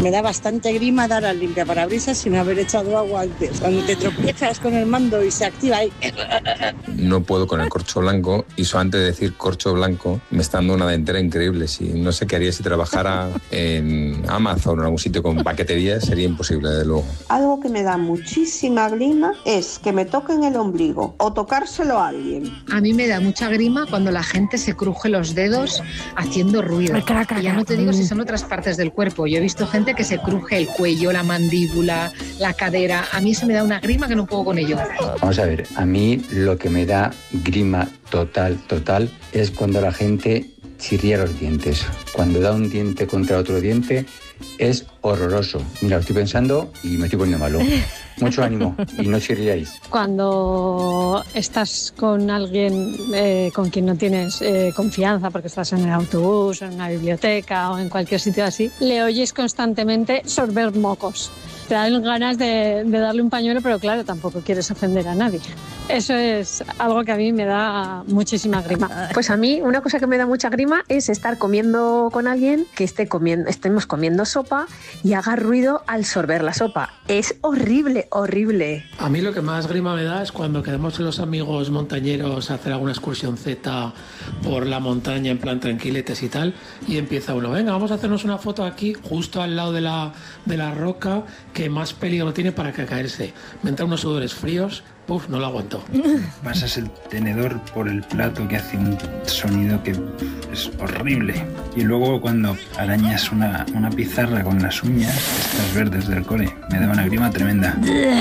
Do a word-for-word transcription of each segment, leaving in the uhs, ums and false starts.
Me da bastante grima dar al limpiaparabrisas sin haber echado agua antes. Cuando te tropiezas con el mando y se activa ahí... No puedo con el corcho blanco y solamente decir corcho blanco me está dando una dentera increíble. Si no sé qué haría si trabajara en Amazon o en algún sitio con paquetería, sería imposible, desde luego. Algo que me da muchísima grima es que me toquen el ombligo o tocárselo a alguien. A mí me da mucha grima cuando la gente se cruje los dedos haciendo ruido. Y ya no te digo si son otras partes del cuerpo. Yo he visto gente que se cruje el cuello, la mandíbula, la cadera. A mí se me da una grima que no puedo con ello. Vamos a ver, a mí lo que me da grima total, total, es cuando la gente chirría los dientes. Cuando da un diente contra otro diente es horroroso. Mira, lo estoy pensando y me estoy poniendo malo. Mucho ánimo y no chirriáis. Cuando estás con alguien eh, con quien no tienes eh, confianza, porque estás en el autobús, en una biblioteca o en cualquier sitio así, le oyes constantemente sorber mocos. Te dan ganas de, de darle un pañuelo, pero claro, tampoco quieres ofender a nadie. Eso es algo que a mí me da muchísima grima. Pues a mí una cosa que me da mucha grima es estar comiendo con alguien que esté comiendo, estemos comiendo sopa y haga ruido al sorber la sopa. Es horrible, horrible. A mí lo que más grima me da es cuando quedamos los amigos montañeros a hacer alguna excursión Z por la montaña en plan tranquiletes y tal, y empieza uno, venga, vamos a hacernos una foto aquí justo al lado de la, de la roca que más peligro tiene para que caerse. Me entran unos sudores fríos. Uf, no lo aguanto. Pasas el tenedor por el plato que hace un sonido que es horrible. Y luego cuando arañas una, una pizarra con las uñas, estas verdes del cole, me da una grima tremenda.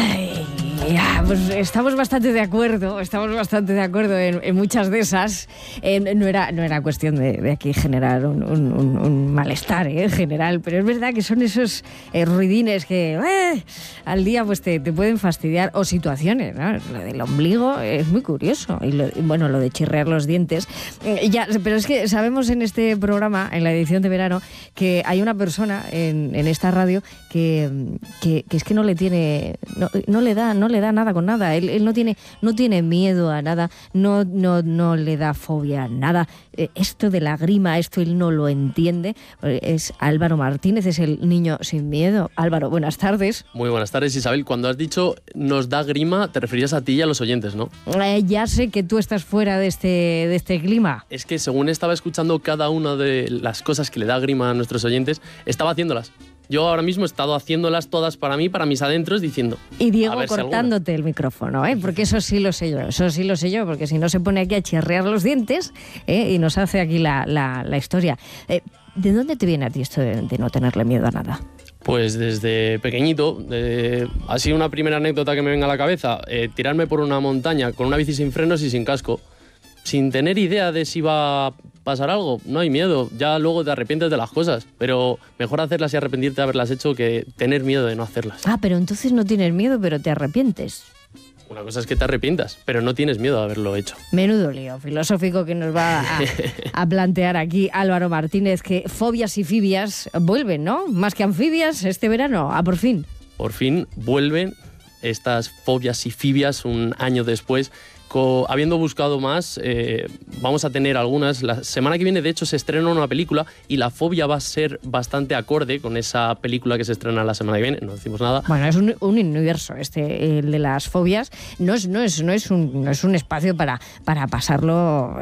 Ya, pues estamos bastante de acuerdo, estamos bastante de acuerdo en, en muchas de esas. Eh, no, era, no era cuestión de, de aquí generar un, un, un, un malestar eh, en general, pero es verdad que son esos eh, ruidines que eh, al día pues te, te pueden fastidiar, o situaciones, ¿no? Lo del ombligo es muy curioso, y, lo, y bueno, lo de chirrear los dientes. Eh, ya, pero es que sabemos en este programa, en la edición de verano, que hay una persona en, en esta radio que, que, que es que no le tiene, no, no le da, no le da nada con nada. Él, él no tiene no tiene miedo a nada, no no no le da fobia a nada. Eh, esto de la grima, esto él no lo entiende. Es Álvaro Martínez, es el niño sin miedo. Álvaro, buenas tardes. Muy buenas tardes, Isabel. Cuando has dicho nos da grima, te referías a ti y a los oyentes, ¿no? Eh, ya sé que tú estás fuera de este de este clima. Es que según estaba escuchando cada una de las cosas que le da grima a nuestros oyentes, estaba haciéndolas. Yo ahora mismo he estado haciéndolas todas para mí, para mis adentros, diciendo... Y Diego cortándote si el micrófono, ¿eh? Porque eso sí lo sé yo, eso sí lo sé yo, porque si no se pone aquí a chirrear los dientes ¿eh? Y nos hace aquí la, la, la historia. Eh, ¿De dónde te viene a ti esto de, de no tenerle miedo a nada? Pues desde pequeñito, eh, ha sido una primera anécdota que me venga a la cabeza, eh, tirarme por una montaña con una bici sin frenos y sin casco, sin tener idea de si va a pasar algo. No hay miedo, ya luego te arrepientes de las cosas, pero mejor hacerlas y arrepentirte de haberlas hecho que tener miedo de no hacerlas. Ah, pero entonces no tienes miedo, pero te arrepientes. Una cosa es que te arrepientas, pero no tienes miedo de haberlo hecho. Menudo lío filosófico que nos va a, a plantear aquí Álvaro Martínez, que fobias y fibias vuelven, ¿no? Más que anfibias este verano, ah, por fin. Por fin vuelven estas fobias y fibias un año después. Co- habiendo buscado más, eh, vamos a tener algunas. La semana que viene, de hecho, se estrena una película y la fobia va a ser bastante acorde con esa película que se estrena la semana que viene. No decimos nada. Bueno, es un, un universo este, el de las fobias. No es, no es, no es, un, no es un espacio para, para pasarlo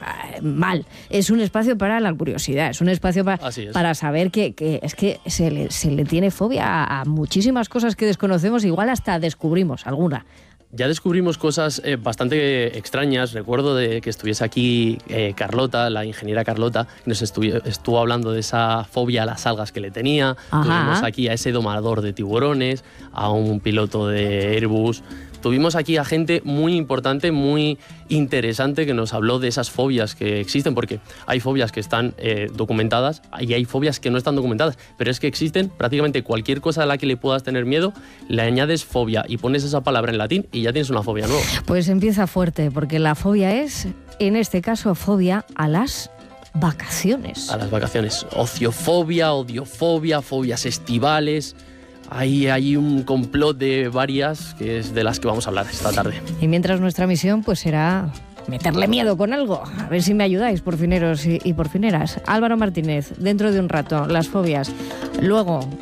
mal. Es un espacio para la curiosidad. Es un espacio para, para saber que, que es que se le, se le tiene fobia a, a muchísimas cosas que desconocemos. Igual hasta descubrimos alguna. Ya descubrimos cosas eh, bastante extrañas. Recuerdo de que estuviese aquí eh, Carlota, la ingeniera Carlota, que nos estuvo, estuvo hablando de esa fobia a las algas que le tenía. Ajá. Tuvimos aquí a ese domador de tiburones, a un piloto de Airbus. Tuvimos aquí a gente muy importante, muy interesante, que nos habló de esas fobias que existen, porque hay fobias que están eh, documentadas y hay fobias que no están documentadas, pero es que existen. Prácticamente cualquier cosa a la que le puedas tener miedo, le añades fobia y pones esa palabra en latín y ya tienes una fobia nueva. Pues empieza fuerte, porque la fobia es, en este caso, fobia a las vacaciones. A las vacaciones. Ociofobia, odiofobia, fobias estivales. Hay, hay un complot de varias, que es de las que vamos a hablar esta tarde. Y mientras nuestra misión pues será meterle miedo con algo. A ver si me ayudáis, porfineros y, y porfineras. Álvaro Martínez, dentro de un rato, las fobias. Luego...